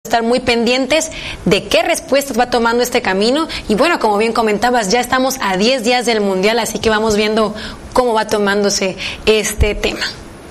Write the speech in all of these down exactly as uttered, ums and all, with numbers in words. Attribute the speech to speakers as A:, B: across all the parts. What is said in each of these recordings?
A: estar muy pendientes de qué respuestas va tomando este camino. Y bueno, como bien comentabas, ya estamos a diez días del Mundial, así que vamos viendo cómo va tomándose este tema.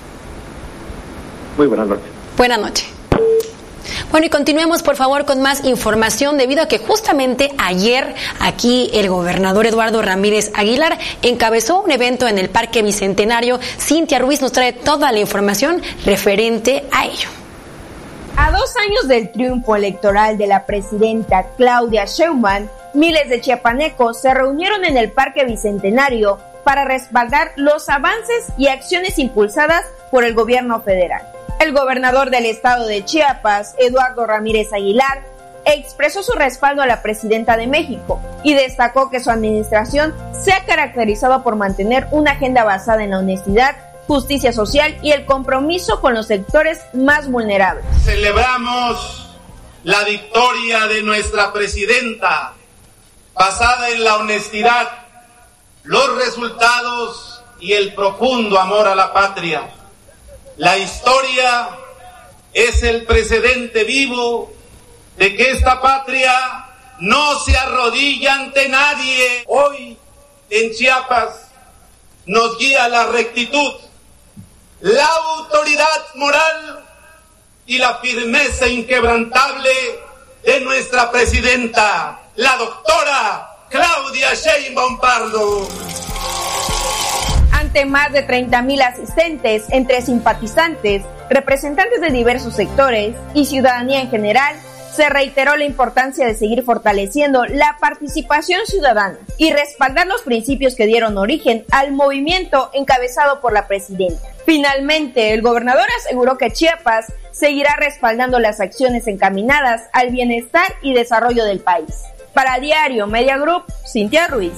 B: Muy buenas noches.
A: Buenas noches. Bueno, y continuemos por favor con más información, debido a que justamente ayer aquí el gobernador Eduardo Ramírez Aguilar encabezó un evento en el Parque Bicentenario. Cintia Ruiz nos trae toda la información referente a ello.
C: A dos años del triunfo electoral de la presidenta Claudia Sheinbaum, miles de chiapanecos se reunieron en el Parque Bicentenario para respaldar los avances y acciones impulsadas por el gobierno federal. El gobernador del estado de Chiapas, Eduardo Ramírez Aguilar, expresó su respaldo a la presidenta de México y destacó que su administración se ha caracterizado por mantener una agenda basada en la honestidad, justicia social y el compromiso con los sectores más vulnerables.
D: Celebramos la victoria de nuestra presidenta, basada en la honestidad, los resultados y el profundo amor a la patria. La historia es el precedente vivo de que esta patria no se arrodilla ante nadie. Hoy en Chiapas nos guía la rectitud, la autoridad moral y la firmeza inquebrantable de nuestra presidenta, la doctora Claudia Sheinbaum Pardo.
C: Ante más de treinta mil asistentes, entre simpatizantes, representantes de diversos sectores y ciudadanía en general, se reiteró la importancia de seguir fortaleciendo la participación ciudadana y respaldar los principios que dieron origen al movimiento encabezado por la presidenta. Finalmente, el gobernador aseguró que Chiapas seguirá respaldando las acciones encaminadas al bienestar y desarrollo del país. Para Diario Media Group, Cintia Ruiz.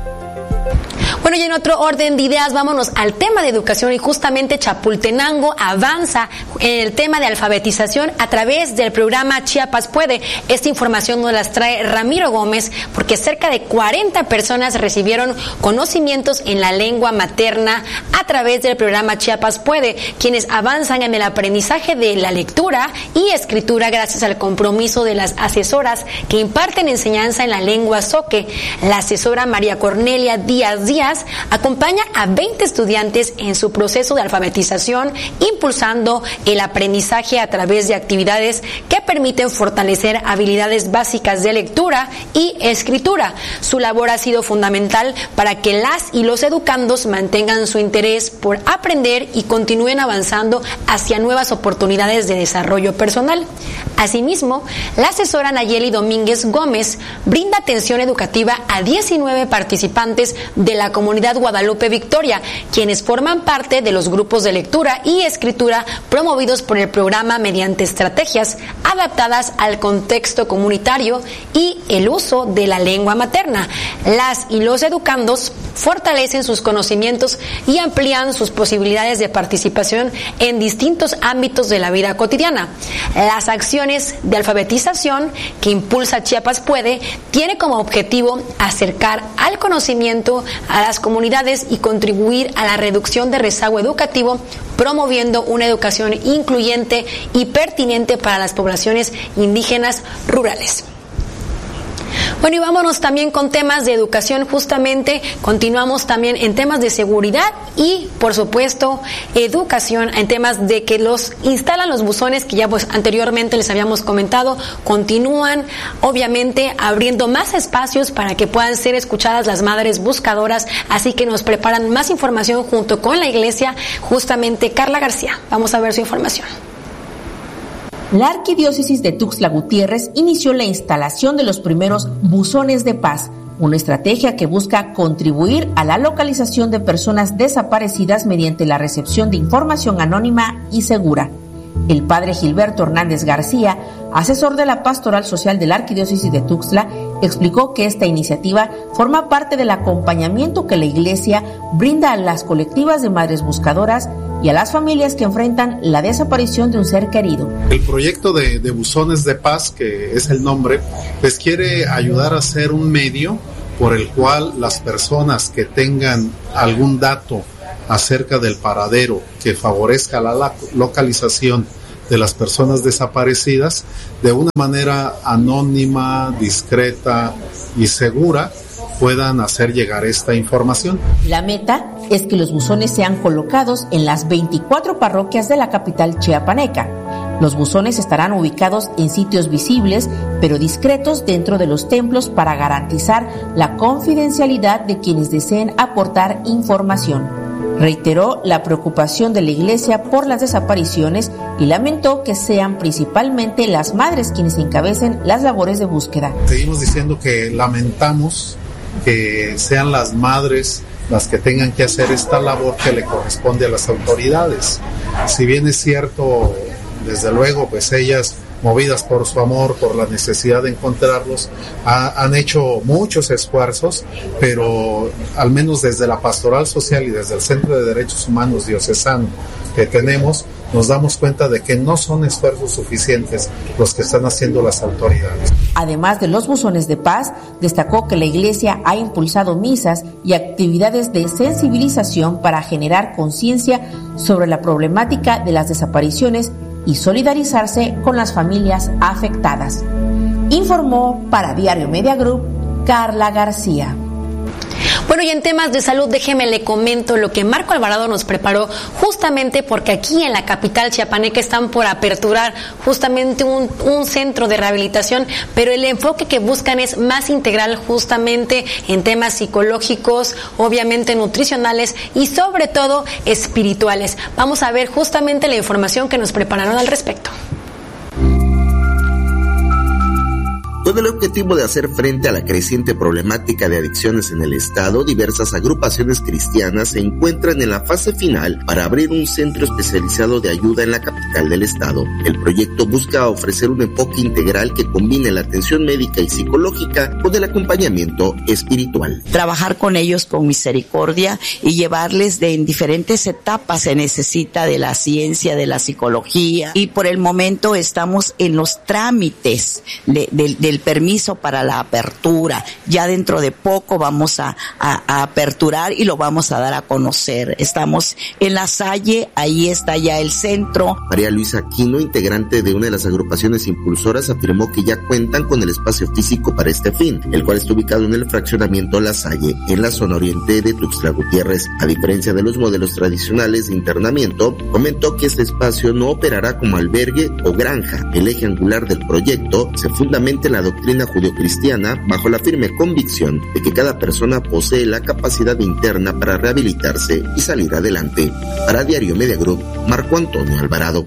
A: Bueno, y en otro orden de ideas, vámonos al tema de educación, y justamente Chapultenango avanza en el tema de alfabetización a través del programa Chiapas Puede. Esta información nos las trae Ramiro Gómez, porque cerca de cuarenta personas recibieron conocimientos en la lengua materna a través del programa Chiapas Puede, quienes avanzan en el aprendizaje de la lectura y escritura gracias al compromiso de las asesoras que imparten enseñanza en la lengua zoque. La asesora María Cornelia Díaz Díaz acompaña a veinte estudiantes en su proceso de alfabetización, impulsando el aprendizaje a través de actividades que permiten fortalecer habilidades básicas de lectura y escritura. Su labor ha sido fundamental para que las y los educandos mantengan su interés por aprender y continúen avanzando hacia nuevas oportunidades de desarrollo personal. Asimismo, la asesora Nayeli Domínguez Gómez brinda atención educativa a diecinueve participantes de la comunidad Guadalupe Victoria, quienes forman parte de los grupos de lectura y escritura promovidos por el programa mediante estrategias adaptadas al contexto comunitario y el uso de la lengua materna. Las y los educandos fortalecen sus conocimientos y amplían sus posibilidades de participación en distintos ámbitos de la vida cotidiana. Las acciones de alfabetización que impulsa Chiapas Puede tiene como objetivo acercar al conocimiento a las comunidades y contribuir a la reducción de rezago educativo, promoviendo una educación incluyente y pertinente para las poblaciones indígenas rurales. Bueno, y vámonos también con temas de educación. Justamente continuamos también en temas de seguridad y, por supuesto, educación, en temas de que los instalan los buzones que ya pues anteriormente les habíamos comentado. Continúan obviamente abriendo más espacios para que puedan ser escuchadas las madres buscadoras, así que nos preparan más información junto con la iglesia, justamente Carla García. Vamos a ver su información.
E: La Arquidiócesis de Tuxtla Gutiérrez inició la instalación de los primeros buzones de paz, una estrategia que busca contribuir a la localización de personas desaparecidas mediante la recepción de información anónima y segura. El padre Gilberto Hernández García, asesor de la Pastoral Social de la Arquidiócesis de Tuxtla, explicó que esta iniciativa forma parte del acompañamiento que la Iglesia brinda a las colectivas de madres buscadoras y a las familias que enfrentan la desaparición de un ser querido.
F: El proyecto de, de Buzones de Paz, que es el nombre, pues quiere ayudar a ser un medio por el cual las personas que tengan algún dato acerca del paradero que favorezca la localización de las personas desaparecidas de una manera anónima, discreta y segura puedan hacer llegar esta información.
E: La meta es que los buzones sean colocados en las veinticuatro parroquias de la capital chiapaneca. Los buzones estarán ubicados en sitios visibles, pero discretos dentro de los templos para garantizar la confidencialidad de quienes deseen aportar información. Reiteró la preocupación de la Iglesia por las desapariciones y lamentó que sean principalmente las madres quienes encabecen las labores de búsqueda.
F: Seguimos diciendo que lamentamos que sean las madres las que tengan que hacer esta labor que le corresponde a las autoridades. Si bien es cierto, desde luego, pues ellas, movidas por su amor, por la necesidad de encontrarlos, ha, han hecho muchos esfuerzos, pero al menos desde la Pastoral Social y desde el Centro de Derechos Humanos Diocesano que tenemos, nos damos cuenta de que no son esfuerzos suficientes los que están haciendo las autoridades.
E: Además de los buzones de paz, destacó que la Iglesia ha impulsado misas y actividades de sensibilización para generar conciencia sobre la problemática de las desapariciones y solidarizarse con las familias afectadas. Informó para Diario Media Group, Carla García.
A: Bueno, y en temas de salud, déjeme le comento lo que Marco Alvarado nos preparó, justamente porque aquí en la capital chiapaneca están por aperturar justamente un, un centro de rehabilitación, pero el enfoque que buscan es más integral, justamente en temas psicológicos, obviamente nutricionales y sobre todo espirituales. Vamos a ver justamente la información que nos prepararon al respecto.
B: Con el objetivo de hacer frente a la creciente problemática de adicciones en el estado, diversas agrupaciones cristianas se encuentran en la fase final para abrir un centro especializado de ayuda en la capital del estado. El proyecto busca ofrecer un enfoque integral que combine la atención médica y psicológica con el acompañamiento espiritual.
G: Trabajar con ellos con misericordia y llevarles de en diferentes etapas. Se necesita de la ciencia, de la psicología, y por el momento estamos en los trámites de, de, de el permiso para la apertura. Ya dentro de poco vamos a, a, a aperturar y lo vamos a dar a conocer. Estamos en La Salle, ahí está ya el centro.
B: María Luisa Aquino, integrante de una de las agrupaciones impulsoras, afirmó que ya cuentan con el espacio físico para este fin, el cual está ubicado en el fraccionamiento La Salle, en la zona oriente de Tuxtla Gutiérrez. A diferencia de los modelos tradicionales de internamiento, comentó que este espacio no operará como albergue o granja. El eje angular del proyecto se fundamenta en la doctrina judeocristiana, bajo la firme convicción de que cada persona posee la capacidad interna para rehabilitarse y salir adelante. Para Diario Media Group, Marco Antonio Alvarado.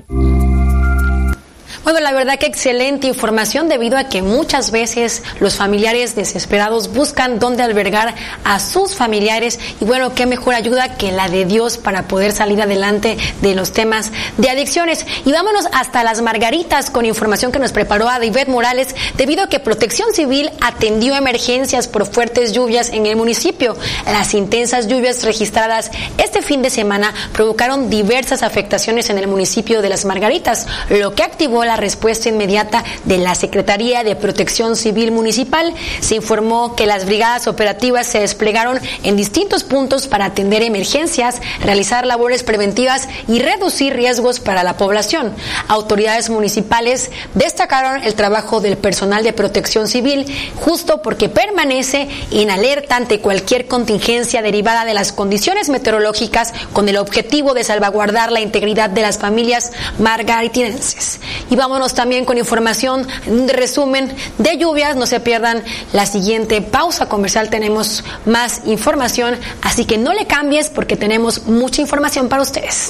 A: Bueno, la verdad que excelente información, debido a que muchas veces los familiares desesperados buscan dónde albergar a sus familiares, y bueno, qué mejor ayuda que la de Dios para poder salir adelante de los temas de adicciones. Y vámonos hasta Las Margaritas con información que nos preparó Adibet Morales, debido a que Protección Civil atendió emergencias por fuertes lluvias en el municipio. Las intensas lluvias registradas este fin de semana provocaron diversas afectaciones en el municipio de Las Margaritas, lo que activó la respuesta inmediata de la Secretaría de Protección Civil Municipal. Se informó que las brigadas operativas se desplegaron en distintos puntos para atender emergencias, realizar labores preventivas y reducir riesgos para la población. Autoridades municipales destacaron el trabajo del personal de Protección Civil, justo porque permanece en alerta ante cualquier contingencia derivada de las condiciones meteorológicas, con el objetivo de salvaguardar la integridad de las familias margaritinenses. Y vámonos también con información de resumen de lluvias. No se pierdan la siguiente pausa comercial, tenemos más información, así que no le cambies porque tenemos mucha información para ustedes.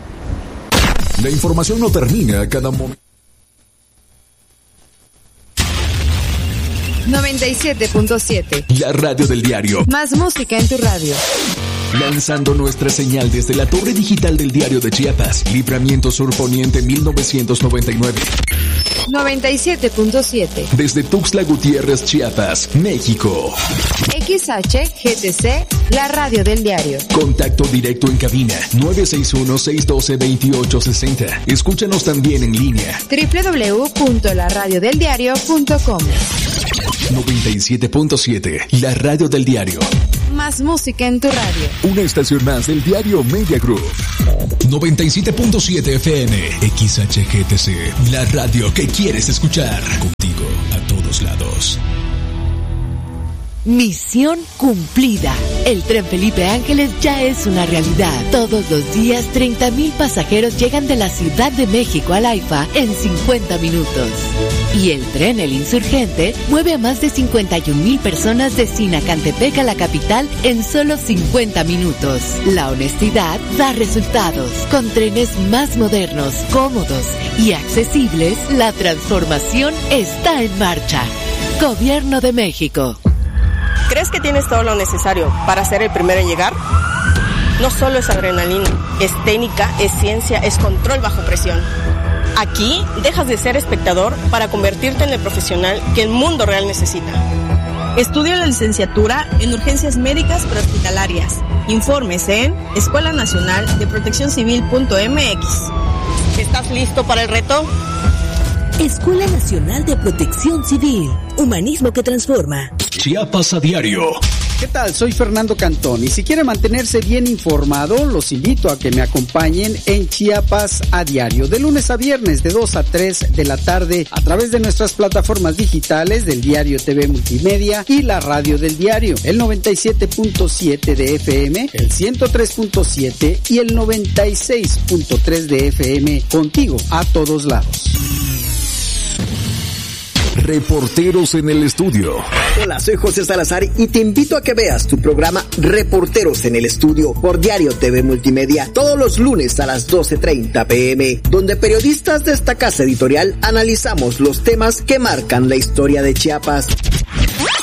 H: La información no termina a cada momento.
I: noventa y siete punto siete.
H: La radio del diario.
I: Más música en tu radio.
H: Lanzando nuestra señal desde la torre digital del Diario de Chiapas, Libramiento Sur Poniente mil novecientos noventa y nueve.
I: noventa y siete punto siete.
H: Desde Tuxtla Gutiérrez, Chiapas, México.
I: X H G T C, la radio del diario.
H: Contacto directo en cabina nueve seis uno, seis uno dos, dos ocho seis cero. Escúchanos también en línea
I: doble u doble u doble u punto la radio del diario punto com.
H: noventa y siete punto siete, la radio del diario.
I: Más música en tu radio.
H: Una estación más del Diario Media Group. noventa y siete punto siete F M. X H G T C, la radio que quieres escuchar. Contigo a todos lados.
J: Misión cumplida. El tren Felipe Ángeles ya es una realidad. Todos los días treinta mil pasajeros llegan de la Ciudad de México al AIFA en cincuenta minutos. Y el tren El Insurgente mueve a más de cincuenta y un mil personas de Sinacantepec a la capital en solo cincuenta minutos. La honestidad da resultados. Con trenes más modernos, cómodos y accesibles, la transformación está en marcha. Gobierno de México.
K: ¿Crees que tienes todo lo necesario para ser el primero en llegar? No solo es adrenalina, es técnica, es ciencia, es control bajo presión. Aquí dejas de ser espectador para convertirte en el profesional que el mundo real necesita. Estudia la licenciatura en urgencias médicas prehospitalarias. Informes en escuela nacional de protección civil punto m x. ¿Estás listo para el reto?
J: Escuela Nacional de Protección Civil. Humanismo que transforma.
H: Chiapas a diario.
L: ¿Qué tal? Soy Fernando Cantón y si quiere mantenerse bien informado, los invito a que me acompañen en Chiapas a diario, de lunes a viernes de dos a tres de la tarde a través de nuestras plataformas digitales del Diario T V Multimedia y la radio del diario, el noventa y siete punto siete de F M, el ciento tres punto siete y el noventa y seis punto tres de F M, contigo a todos lados.
H: Reporteros en el estudio.
M: Hola, soy José Salazar y te invito a que veas tu programa Reporteros en el Estudio por Diario T V Multimedia todos los lunes a las doce treinta pm, donde periodistas de esta casa editorial analizamos los temas que marcan la historia de Chiapas.